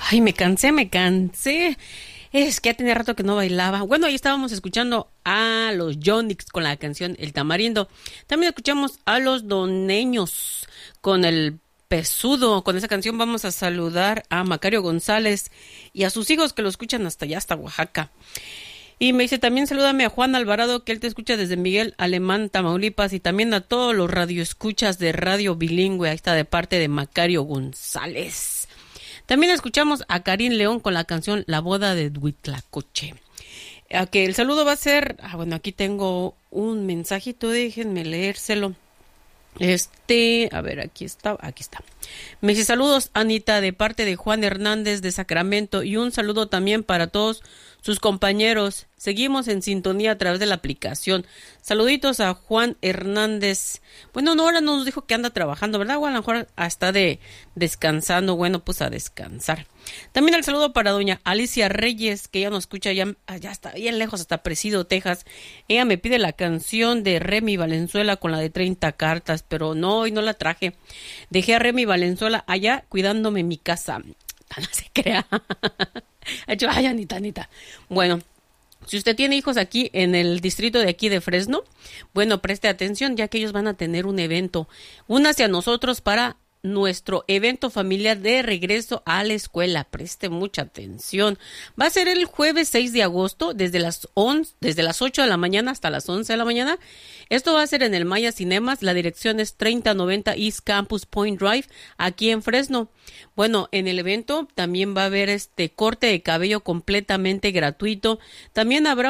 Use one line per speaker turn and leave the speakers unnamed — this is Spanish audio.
Ay, me cansé, me cansé. Es que ya tenía rato que no bailaba. Bueno, ahí estábamos escuchando a los Yonix con la canción El Tamarindo. También escuchamos a los Doneños con el Pesudo. Con esa canción vamos a saludar a Macario González y a sus hijos que lo escuchan hasta allá, hasta Oaxaca. Y me dice, también salúdame a Juan Alvarado, que él te escucha desde Miguel Alemán, Tamaulipas, y también a todos los radioescuchas de Radio Bilingüe. Ahí está de parte de Macario González. También escuchamos a Karin León con la canción La Boda de Huitlacoche. Que el saludo va a ser... bueno, aquí tengo un mensajito, déjenme leérselo. A ver, aquí está. Me dice, saludos, Anita, de parte de Juan Hernández de Sacramento, y un saludo también para todos sus compañeros. Seguimos en sintonía a través de la aplicación. Saluditos a Juan Hernández. Bueno, no, ahora nos dijo que anda trabajando, ¿verdad? O a lo mejor está descansando. Bueno, pues a descansar. También el saludo para doña Alicia Reyes, que ya nos escucha ya está bien lejos, hasta Presidio, Texas. Ella me pide la canción de Remy Valenzuela con la de 30 cartas, pero no, hoy no la traje. Dejé a Remy Valenzuela allá cuidándome mi casa. No se crea. Ay, Anita. Bueno, si usted tiene hijos aquí en el distrito de aquí de Fresno, bueno, preste atención, ya que ellos van a tener un evento. Únase a nosotros para nuestro evento familiar de regreso a la escuela. Preste mucha atención. Va a ser el jueves 6 de agosto desde las 8 de la mañana hasta las 11 de la mañana. Esto va a ser en el Maya Cinemas. La dirección es 3090 East Campus Point Drive, aquí en Fresno. Bueno, en el evento también va a haber corte de cabello completamente gratuito. También habrá